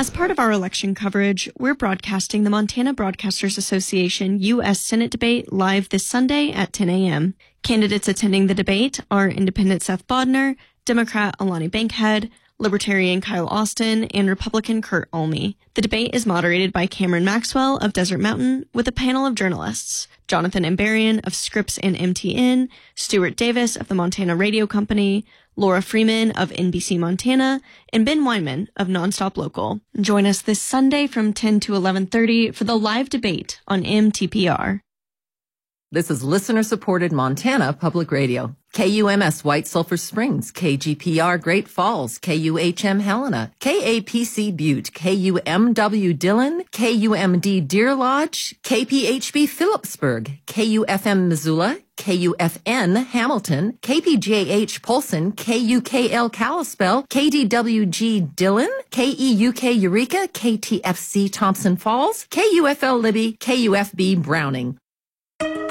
As part of our election coverage, we're broadcasting the Montana Broadcasters Association U.S. Senate debate live this Sunday at 10 a.m. Candidates attending the debate are Independent Seth Bodnar, Democrat Alani Bankhead, Libertarian Kyle Austin, and Republican Kurt Olney. The debate is moderated by Cameron Maxwell of Desert Mountain with a panel of journalists: Jonathan Ambarian of Scripps and MTN, Stuart Davis of the Montana Radio Company, Laura Freeman of NBC Montana, and Ben Weinman of Nonstop Local. Join us this Sunday from 10 to 11:30 for the live debate on MTPR. This is listener-supported Montana Public Radio. KUMS White Sulphur Springs, KGPR Great Falls, KUHM Helena, KAPC Butte, KUMW Dillon, KUMD Deer Lodge, KPHB Phillipsburg, KUFM Missoula, KUFN Hamilton, KPJH Polson, KUKL Kalispell, KDWG Dillon, KEUK Eureka, KTFC Thompson Falls, KUFL Libby, KUFB Browning.